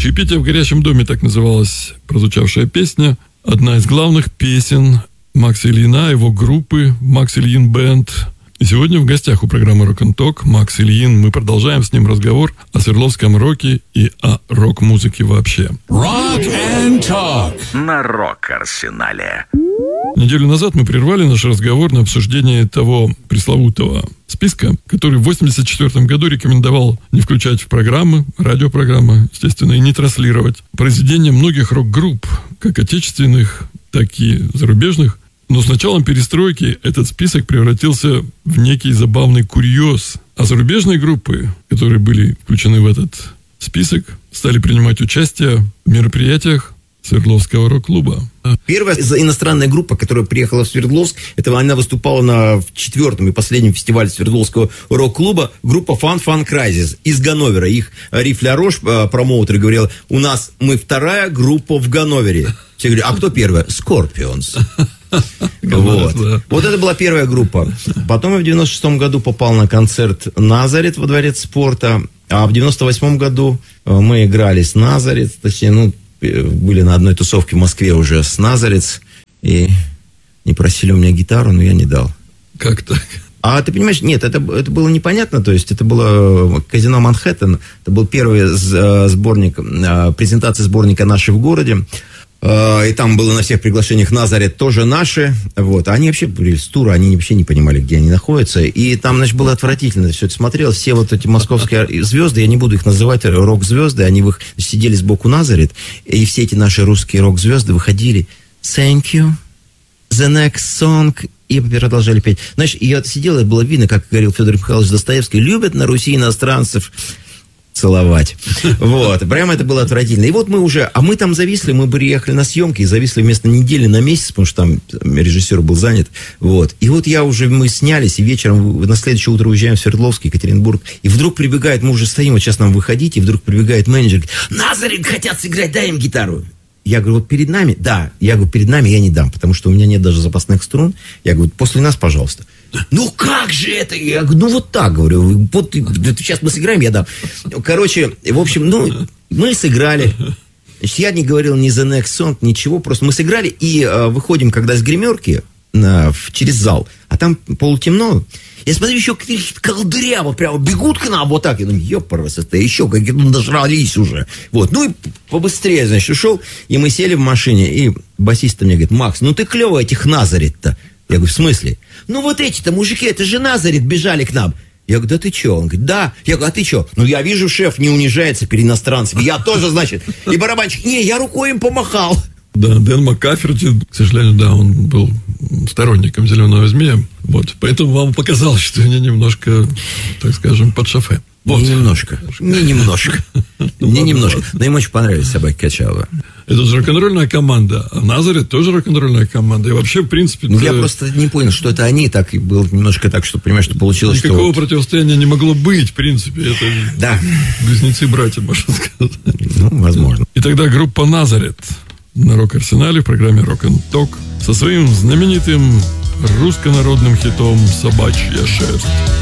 «Чаепитие в горящем доме» — так называлась прозвучавшая песня. Одна из главных песен Макса Ильина, его группы «Макс Ильин Бэнд». И сегодня в гостях у программы «Рок н Ток» Макс Ильин. Мы продолжаем с ним разговор о свердловском роке и о рок-музыке вообще. Rock and Talk на Рок-Арсенале. Неделю назад мы прервали наш разговор на обсуждение того пресловутого списка, который в 1984 году рекомендовал не включать в программы, радиопрограммы, естественно, и не транслировать произведения многих рок-групп, как отечественных, так и зарубежных. Но с началом перестройки этот список превратился в некий забавный курьез. А зарубежные группы, которые были включены в этот список, стали принимать участие в мероприятиях Свердловского рок-клуба. Первая иностранная группа, которая приехала в Свердловск, она выступала на 4-м и последнем фестивале Свердловского рок-клуба, группа Fun Crisis из Ганновера. Их Риф Лярош, промоутер, говорил: мы вторая группа в Ганновере. Все говорят: а кто первая? Scorpions. Вот это была первая группа. Потом я в 96-м году попал на концерт «Назарет» во Дворец спорта. А в 98-м году мы играли с «Назарет», точнее, были на одной тусовке в Москве уже с «Назарец», и не просили у меня гитару, но я не дал. Как так? А ты понимаешь, нет, это было непонятно, то есть это было казино «Манхэттен», это был первый сборник, презентация сборника «Наши в городе», и там было на всех приглашениях «Назарет» тоже наши, вот, они вообще были с тура, они вообще не понимали, где они находятся, и там, значит, было отвратительно все это смотрел, все вот эти московские звезды, я не буду их называть рок-звезды, они сидели сбоку «Назарет», и все эти наши русские рок-звезды выходили: «Thank you, the next song», и продолжали петь. Знаешь, я сидел, и было видно, как говорил Федор Михайлович Достоевский: любят на Руси иностранцев целовать. Вот. Прямо это было отвратительно. И вот мы там зависли, мы приехали на съемки и зависли вместо недели на месяц, потому что там режиссер был занят. Вот. И вот мы снялись, и вечером на следующее утро уезжаем в Свердловск, Екатеринбург, и вдруг прибегает, мы уже стоим, вот сейчас нам выходить, и вдруг прибегает менеджер, говорит: «Назарет хотят сыграть, дай им гитару». Я говорю: вот перед нами? Да. Я говорю: перед нами я не дам, потому что у меня нет даже запасных струн. Я говорю: после нас, пожалуйста. Ну как же это? Я говорю: вот так, говорю. Вот сейчас мы сыграем, я дам. Короче, в общем, мы сыграли. Значит, я не говорил ни The Next Song, ничего. Просто мы сыграли и выходим, когда с гримерки через зал, а там полутемно. Я смотрю, еще какие-то колдыря вот прямо бегут к нам вот так. Я думаю: ёпарас, это еще какие-то дожрались уже. Вот. Ну и побыстрее, значит, ушел. И мы сели в машине, и басист мне говорит: «Макс, ты клевый этих «Назарет»-то». Я говорю: в смысле? Вот эти-то мужики, это же «Назарет» бежали к нам. Я говорю: да ты че? Он говорит: да. Я говорю: а ты че? Я вижу, шеф не унижается перед иностранцами. Я тоже, значит. И барабанщик: не, я рукой им помахал. Да, Дэн Маккаферти, к сожалению, да, он был сторонником «Зеленого змея». Вот, поэтому вам показалось, что они немножко, так скажем, под шофе. Вот. Не немножко. Мне немножко. Но им очень понравились «Собаки Качалова». Это же рок-н-ролльная команда, а «Назарет» тоже рок-н-ролльная команда. И вообще, в принципе... я просто не понял, что это они, так и было немножко так, что, понимаешь, что получилось, никакого противостояния не могло быть, в принципе. Это да. Близнецы-братья, можно сказать. Возможно. И тогда группа «Назарет» на Рок-Арсенале в программе «Рок н Ток» со своим знаменитым руссконародным хитом «Собачья шерсть».